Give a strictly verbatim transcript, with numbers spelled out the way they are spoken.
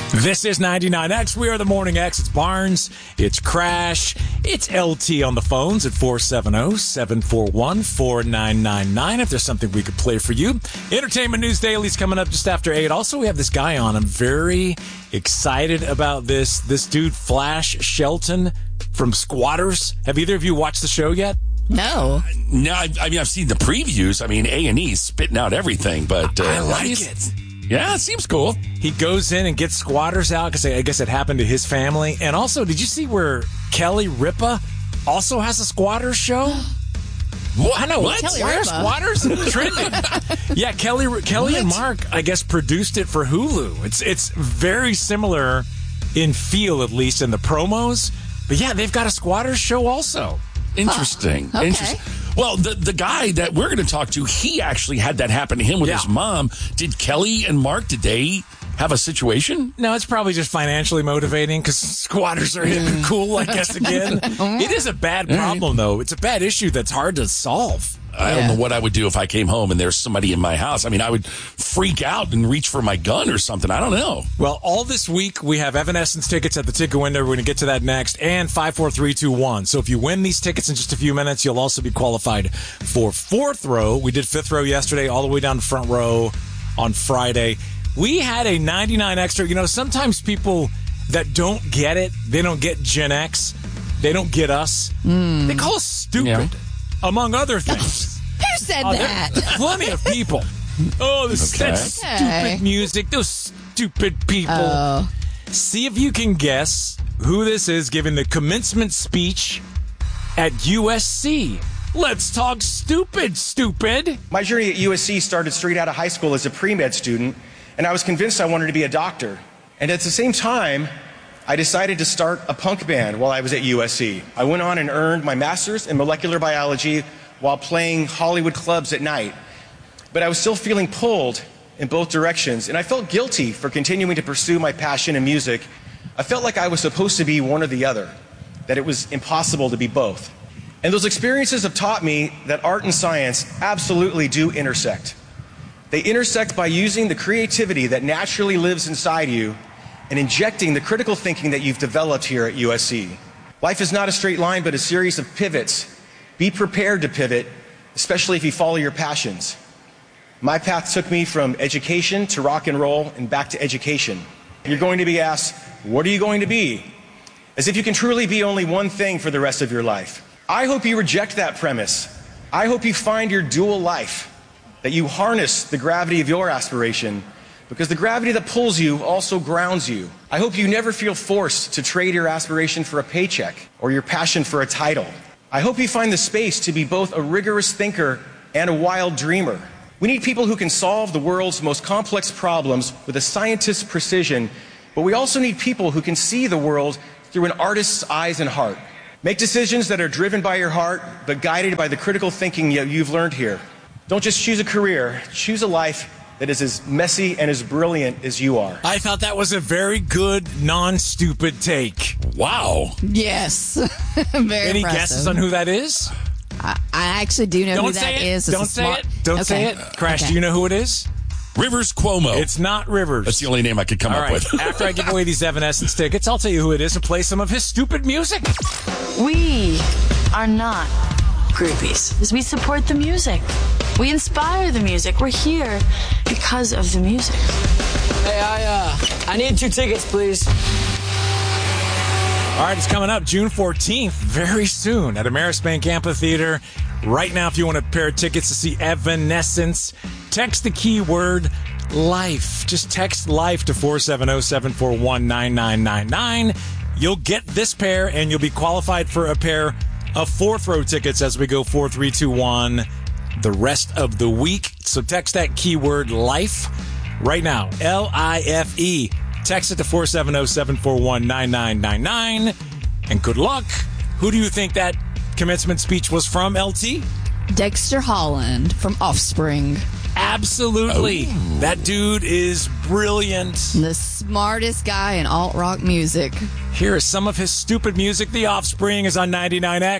This is ninety-nine X. We are the Morning X. It's Barnes. It's Crash. It's L T on the phones at four seven zero, seven four one, four nine nine nine. If there's something we could play for you. Entertainment News Daily's coming up just after eight. Also, we have this guy on. I'm very excited about this. This dude, Flash Shelton from Squatters. Have either of you watched the show yet? No. No, I, I mean, I've seen the previews. I mean, A and E's spitting out everything, but... Uh, I like it. Yeah, it seems cool. He goes in and gets squatters out because I guess it happened to his family. And also, did you see where Kelly Ripa also has a squatters show? What? I know. What? Kelly Why are squatters trending? Yeah, Kelly Kelly what? and Mark, I guess, produced it for Hulu. It's it's very similar in feel, at least in the promos. But yeah, they've got a squatters show also. Interesting. Oh, okay. Interesting. Well, the the guy that we're going to talk to, he actually had that happen to him with yeah. his mom. Did Kelly and Mark, did they have a situation? No, it's probably just financially motivating because squatters are hip and cool, I guess, again. It is a bad problem, though. It's a bad issue that's hard to solve. I don't Yeah. know what I would do if I came home and there's somebody in my house. I mean, I would freak out and reach for my gun or something. I don't know. Well, all this week, we have Evanescence tickets at the ticket window. We're going to get to that next. And five four three two one. So if you win these tickets in just a few minutes, you'll also be qualified for fourth row. We did fifth row yesterday, all the way down to front row on Friday. We had a ninety-nine extra. You know, sometimes people that don't get it, they don't get Gen X, they don't get us. Mm. They call us stupid. Yeah. Among other things. Who said oh, that? Plenty of people. Oh, this Okay. that stupid music. Those stupid people. Oh. See if you can guess who this is giving the commencement speech at U S C. Let's talk stupid, stupid. My journey at U S C started straight out of high school as a pre-med student, and I was convinced I wanted to be a doctor. And at the same time, I decided to start a punk band while I was at U S C. I went on and earned my master's in molecular biology while playing Hollywood clubs at night. But I was still feeling pulled in both directions, and I felt guilty for continuing to pursue my passion in music. I felt like I was supposed to be one or the other, that it was impossible to be both. And those experiences have taught me that art and science absolutely do intersect. They intersect by using the creativity that naturally lives inside you and injecting the critical thinking that you've developed here at U S C. Life is not a straight line, but a series of pivots. Be prepared to pivot, especially if you follow your passions. My path took me from education to rock and roll and back to education. You're going to be asked, what are you going to be? As if you can truly be only one thing for the rest of your life. I hope you reject that premise. I hope you find your dual life, that you harness the gravity of your aspiration, because the gravity that pulls you also grounds you. I hope you never feel forced to trade your aspiration for a paycheck or your passion for a title. I hope you find the space to be both a rigorous thinker and a wild dreamer. We need people who can solve the world's most complex problems with a scientist's precision, but we also need people who can see the world through an artist's eyes and heart. Make decisions that are driven by your heart, but guided by the critical thinking you've learned here. Don't just choose a career, choose a life that is as messy and as brilliant as you are. I thought that was a very good, non-stupid take. Wow. Yes. Very Any impressive. guesses on who that is? I, I actually do know Don't who say that it. is. It's Don't a say smart- it. Don't Okay. say it. Crash, Okay. do you know who it is? Rivers Cuomo. It's not Rivers. That's the only name I could come All up right. with. After I give away these Evanescence tickets, I'll tell you who it is and play some of his stupid music. We are not groupies. We support the music. We inspire the music. We're here because of the music. Hey, I uh, I need two tickets, please. All right, it's coming up June fourteenth, very soon at Amerisbank Amphitheater. Right now, if you want a pair of tickets to see Evanescence, text the keyword LIFE. Just text LIFE to four seven zero, seven four one, nine nine nine nine. You'll get this pair, and you'll be qualified for a pair of fourth row tickets as we go four three two one the rest of the week. So text that keyword LIFE right now, L I F E. Text it to four seven zero, seven four one, nine nine nine nine. And good luck. Who do you think that commencement speech was from, L T? Dexter Holland from Offspring. Absolutely. Oh. That dude is brilliant. The smartest guy in alt-rock music. Here is some of his stupid music. The Offspring is on ninety-nine X.